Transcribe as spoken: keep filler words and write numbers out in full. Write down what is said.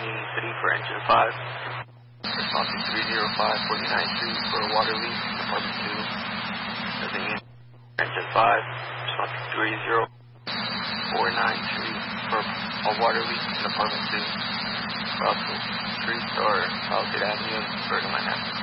Landing three for engine five. Responsive three zero five four nine two for a water leak in apartment two. Landing in engine five. Responsive three zero four nine two for a water leak in apartment two. Bravo three star Palisade Avenue, Bergen, Manhattan.